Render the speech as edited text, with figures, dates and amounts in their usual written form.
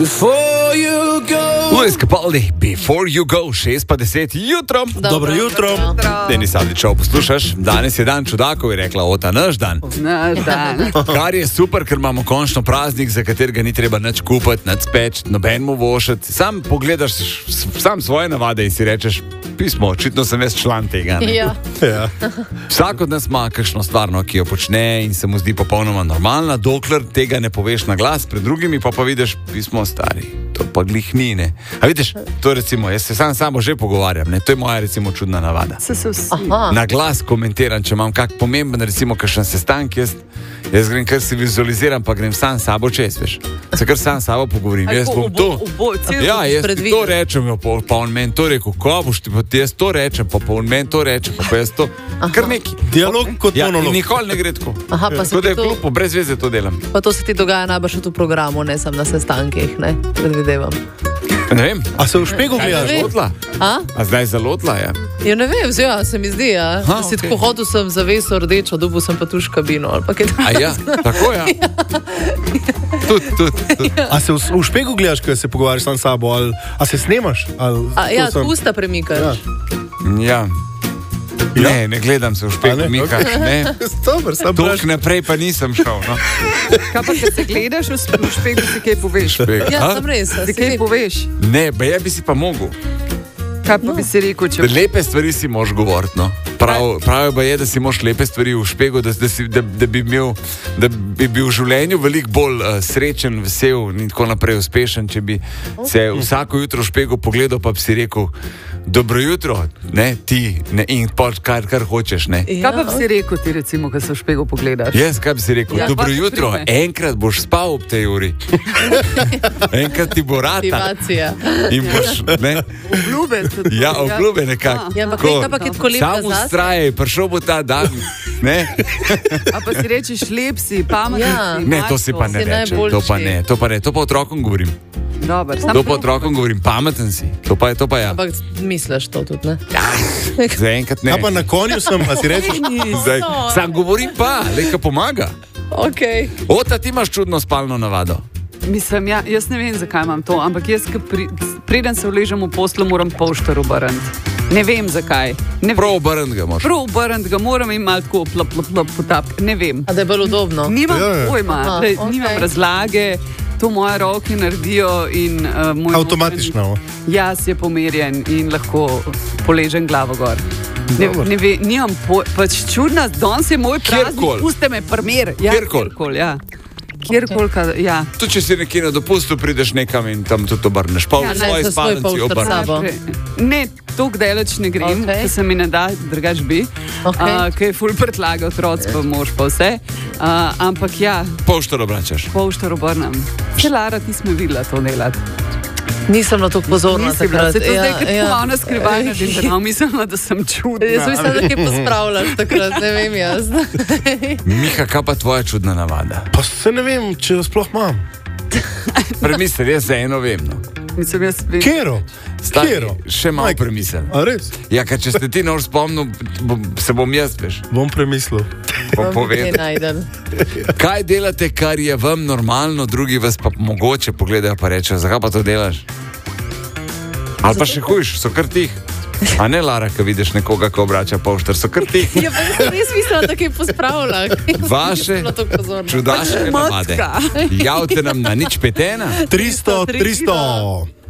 Before you go. Luis Capaldi, Before you go, 6:10 jutro. Dobro jutro. Denis Avdićov, poslušaš, danes je dan čudakov, je rekla Ota, naš dan. Naš dan. Kar je super, ker imamo končno praznik, za katerega ni treba nič kupiti, nič speč, nobenemu vošati. Sam pogledaš sam svoje navade in si rečeš, pismo, očitno sem jaz član tega. Ja. Vsak od nas ima kakšno stvar, ki jo počne in se mu zdi popolnoma normalna, dokler tega ne poveš na glas, pred drugimi pa vidiš, pismo stari, to pa glih ni, ne. A vidiš, to recimo, jaz se sam samo že pogovarjam, ne, to je moja recimo čudna navada. Na glas komentiram, če imam kak pomemben, recimo kakšen sestanek, jaz grem, kar si vizualiziram, pa grem sam sabo čez, veš. Se kar sam sabo pogovorim, jaz bom to. Ja, jaz to rečem, pa on meni to rekel, ko boš ti, pa jaz to rečem, pa on meni to reče, pa jaz to, kar neki. Dialog kot monolog. Ja, nikoli ne gre tako. Aha, pa tako da je glupo, brez veze to delam. Pa to se ti dogaja najbrž v programu, ne sam na sestankih, ne, predvidevam. Ne vem. A se v špegu gledaš? A zdaj zalotla, ja? Ja, ne vem, se mi zdi, ja. Si tako hodil sem zaveso rdečo, dobil sem pa tuš kabino, ali pa kaj tam. A ja, tako ja. Tudi. A se v špegu gledaš, ko se pogovarjaš sam s sabo, ali a se snemaš? Ja, usta premikaš. Ja. Ne gledam se v špegu, Mika, ne. Dobar, sam Toliko naprej pa nisem šel, no. Kaj pa, ker se gledaš v špegu, si kaj poveš? Ja, sem res. Si kaj poveš? Ne, ba bi si pa mogel. Kaj pa bi si rekel, če... Lepe stvari si moš govoriti, no. Pravijo pa je, da si moš lepe stvari v špegu, da bi bil v življenju veliko bolj srečen, vesel in tako naprej uspešen, če bi se vsako jutro v špegu pogledal, pa bi si rekel, dobro jutro, ne, ti, ne, in kar hočeš, ne. Kaj pa bi si rekel ti, recimo, ko se v špegu pogledaš? Jaz, kaj bi si rekel, dobro jutro, enkrat boš spal ob tej uri. Enkrat ti bo rata. Motivacija. In boš, ne. Obljube. Ja, obljube nekako. Ja, ampak kaj pa kaj tako lepo nazad? Sam ustrajaj, prišel bo ta dan, ne. A pa si rečeš, lep si, pametni si. Ne, to si pa ne rečem, to pa ne, to pa otrokom govorim. Dobar, to pa otrokom govorim, pameten si, to pa ja. Ampak misliš to tudi, ne? Ja, zaenkrat ne. A pa na konju sem, a si rečeš? Sam govorim pa, leka pomaga. Okay. Ota, ti imaš čudno spalno navado. Mislim, jaz ne vem, zakaj imam to, ampak jaz, preden se vležem v poslo, moram poštar obrniti. Ne vem, zakaj. Prav obrniti ga moraš. Prav obrniti ga moram in malo tako potapiti. Ne vem. A da je bolj udobno? Nimam pojma, nimam razlage. To moje roke naredijo in moj avtomatično. Jaz je pomerjen in lahko poležem glavo gor. Ne vem, nimam pač čudna, danes je moj praznik, puste me primer. Kjerkoli, ja. Kjerkoli, ja. Tudi če si nekje na dopustu, prideš nekam in tam tudi obrneš. Pa v svoji spalnici obrneš. Ne, toliko daleč ne grem, ker se mi ne da, drugač bi. Ker je ful predlaga otroc, pa mož pa vse. Ampak ja. Poštar obračaš. Poštar obrnem. Vse Lara, ti smo videla to delati. Nisem na to pozorna takrat. Se to zdaj, ker ponovno skrivaj, mislila, da sem čudna. Jaz mislim, da kaj pospravljaš takrat, ne vem jaz. Miha, kaj pa tvoja čudna navada? Pa se ne vem, če jo sploh imam. Premisel, jaz za eno vem, no. Mislim, jaz vem. Kjero? Še malo premisel. A res? Ja, ker če ste ti nož spomnil, se bom jaz, veš. Bom premislil. Kaj delate, kar je vam normalno, drugi vas pa mogoče pogledajo pa rečejo, zakaj pa to delaš? Ali pa še hujš, so kar tih. A ne, Lara, ko vidiš nekoga, ko obrača poštar, so kar tih. Ja, pa sem res mislila, da kaj pospravlja. Vaše čudaške navade. Javite nam na 051 300 300.